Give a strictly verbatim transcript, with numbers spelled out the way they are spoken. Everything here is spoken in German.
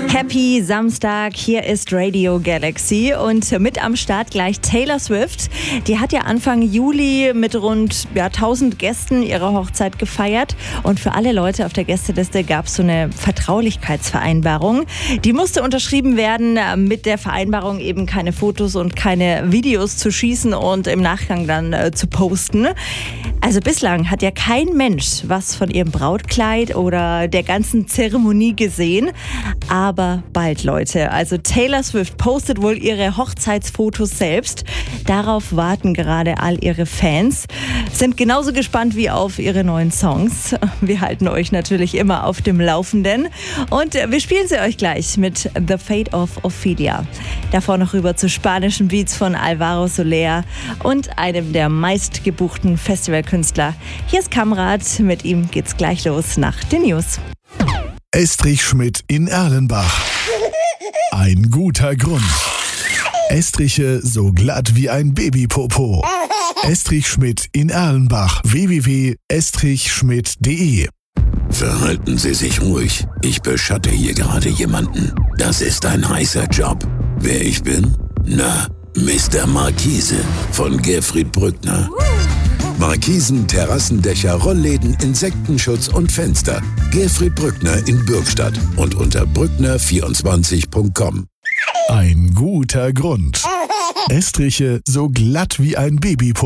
Happy Samstag, hier ist Radio Galaxy und mit am Start gleich Taylor Swift. Die hat ja Anfang Juli mit rund ja, tausend Gästen ihre Hochzeit gefeiert und für alle Leute auf der Gästeliste gab es so eine Vertraulichkeitsvereinbarung. Die musste unterschrieben werden, mit der Vereinbarung eben keine Fotos und keine Videos zu schießen und im Nachgang dann äh, zu posten. Also bislang hat ja kein Mensch was von ihrem Brautkleid oder der ganzen Zeremonie gesehen, aber bald, Leute. Also Taylor Swift postet wohl ihre Hochzeitsfotos selbst. Darauf warten gerade all ihre Fans. Sind genauso gespannt wie auf ihre neuen Songs. Wir halten euch natürlich immer auf dem Laufenden. Und wir spielen sie euch gleich mit The Fate of Ophelia. Davor noch rüber zu spanischen Beats von Alvaro Soler und einem der meistgebuchten Festivalkünstler. Hier ist Kamrat. Mit ihm geht's gleich los nach den News. Estrich Schmidt in Erlenbach. Ein guter Grund. Estriche so glatt wie ein Babypopo. Estrich Schmidt in Erlenbach. w w w punkt estrich schmidt punkt de. Verhalten Sie sich ruhig. Ich beschatte hier gerade jemanden. Das ist ein heißer Job. Wer ich bin? Na, Mister Markise von Gerfried Brückner. Markisen, Terrassendächer, Rollläden, Insektenschutz und Fenster. Gerfried Brückner in Bürgstadt und unter brückner vierundzwanzig punkt com. Ein guter Grund. Estriche so glatt wie ein Babypopo.